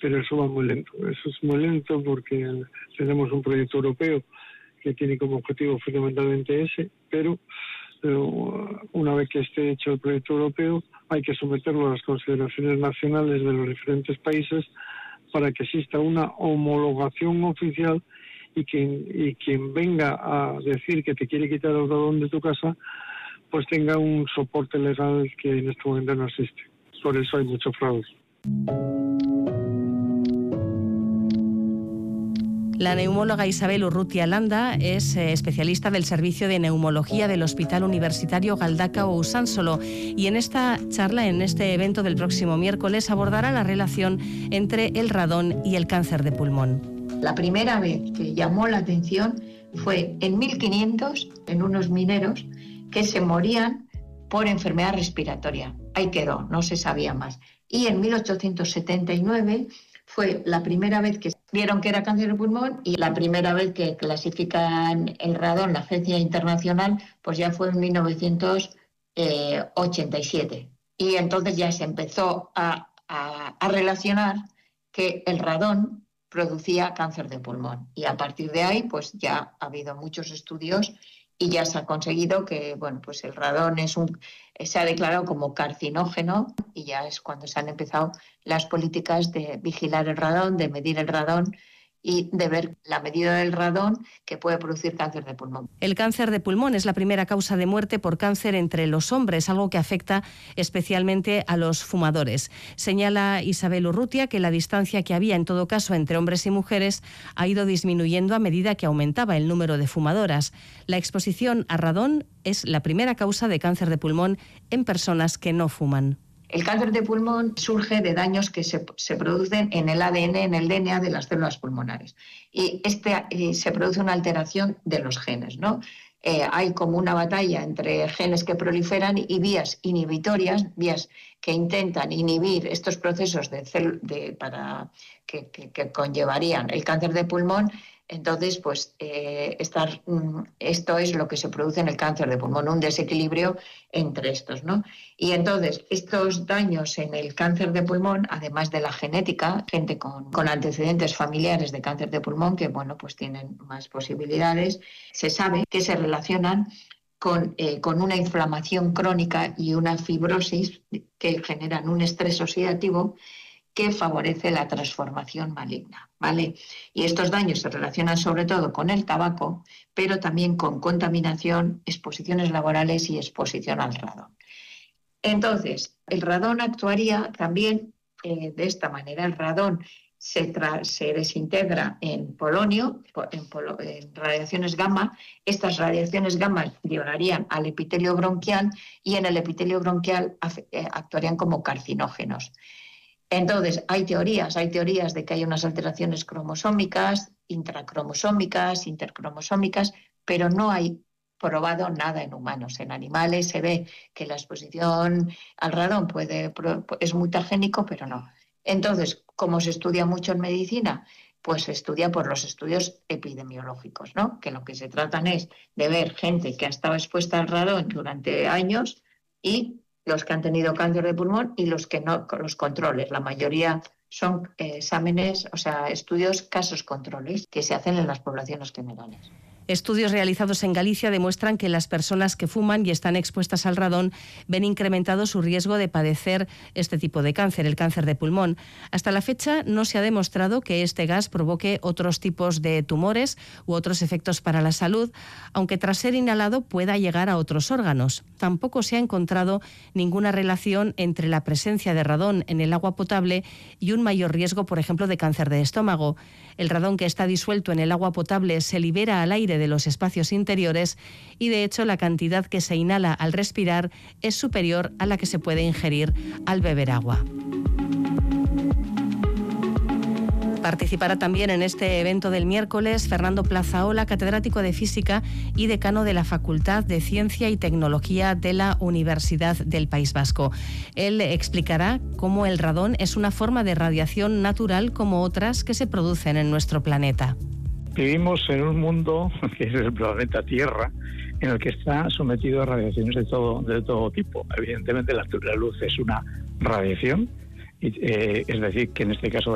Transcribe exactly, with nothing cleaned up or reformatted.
pero eso va muy lento. Eso es muy lento porque tenemos un proyecto europeo que tiene como objetivo fundamentalmente ese, pero, pero una vez que esté hecho el proyecto europeo hay que someterlo a las consideraciones nacionales de los diferentes países para que exista una homologación oficial y quien, y quien venga a decir que te quiere quitar el radón de tu casa pues tenga un soporte legal que en este momento no existe. Por eso hay mucho fraude. La neumóloga Isabel Urrutia Landa es eh, especialista del Servicio de Neumología del Hospital Universitario Galdakao Usánsolo y en esta charla, en este evento del próximo miércoles, abordará la relación entre el radón y el cáncer de pulmón. La primera vez que llamó la atención fue en mil quinientos, en unos mineros que se morían por enfermedad respiratoria. Ahí quedó, no se sabía más. Y en mil ochocientos setenta y nueve fue la primera vez que vieron que era cáncer de pulmón y la primera vez que clasifican el radón, la Agencia Internacional, pues ya fue en mil novecientos ochenta y siete. Y entonces ya se empezó a, a, a relacionar que el radón producía cáncer de pulmón. Y a partir de ahí, pues ya ha habido muchos estudios y ya se ha conseguido que, bueno, pues el radón es un, se ha declarado como carcinógeno y ya es cuando se han empezado las políticas de vigilar el radón, de medir el radón y de ver la medida del radón que puede producir cáncer de pulmón. El cáncer de pulmón es la primera causa de muerte por cáncer entre los hombres, algo que afecta especialmente a los fumadores. Señala Isabel Urrutia que la distancia que había en todo caso entre hombres y mujeres ha ido disminuyendo a medida que aumentaba el número de fumadoras. La exposición a radón es la primera causa de cáncer de pulmón en personas que no fuman. El cáncer de pulmón surge de daños que se, se producen en el A D N, en el D N A de las células pulmonares. Y este, eh, se produce una alteración de los genes, ¿no? Eh, hay como una batalla entre genes que proliferan y vías inhibitorias, vías que intentan inhibir estos procesos de cel- de, para, que, que, que conllevarían el cáncer de pulmón. Entonces, pues eh, estar, esto es lo que se produce en el cáncer de pulmón, un desequilibrio entre estos, ¿no? Y entonces, estos daños en el cáncer de pulmón, además de la genética, gente con, con antecedentes familiares de cáncer de pulmón, que, bueno, pues tienen más posibilidades, se sabe que se relacionan con, eh, con una inflamación crónica y una fibrosis que generan un estrés oxidativo que favorece la transformación maligna, ¿vale? Y estos daños se relacionan sobre todo con el tabaco, pero también con contaminación, exposiciones laborales y exposición al radón. Entonces, el radón actuaría también eh, de esta manera. El radón se, tra- se desintegra en polonio, en, polo- en radiaciones gamma. Estas radiaciones gamma llegarían al epitelio bronquial y en el epitelio bronquial af- eh, actuarían como carcinógenos. Entonces, hay teorías, hay teorías de que hay unas alteraciones cromosómicas, intracromosómicas, intercromosómicas, pero no hay probado nada en humanos. En animales se ve que la exposición al radón puede, es mutagénico, pero no. Entonces, como se estudia mucho en medicina, pues se estudia por los estudios epidemiológicos, ¿no? Que lo que se tratan es de ver gente que ha estado expuesta al radón durante años y los que han tenido cáncer de pulmón y los que no, los controles. La mayoría son eh, exámenes, o sea, estudios casos controles que se hacen en las poblaciones generales. Estudios realizados en Galicia demuestran que las personas que fuman y están expuestas al radón ven incrementado su riesgo de padecer este tipo de cáncer, el cáncer de pulmón. Hasta la fecha no se ha demostrado que este gas provoque otros tipos de tumores u otros efectos para la salud, aunque tras ser inhalado pueda llegar a otros órganos. Tampoco se ha encontrado ninguna relación entre la presencia de radón en el agua potable y un mayor riesgo, por ejemplo, de cáncer de estómago. El radón que está disuelto en el agua potable se libera al aire de los espacios interiores y, de hecho, la cantidad que se inhala al respirar es superior a la que se puede ingerir al beber agua. Participará también en este evento del miércoles Fernando Plazaola, catedrático de Física y decano de la Facultad de Ciencia y Tecnología de la Universidad del País Vasco. Él explicará cómo el radón es una forma de radiación natural como otras que se producen en nuestro planeta. Vivimos en un mundo, que es el planeta Tierra, en el que está sometido a radiaciones de todo, de todo tipo. Evidentemente la, la luz es una radiación, y, eh, es decir, que en este caso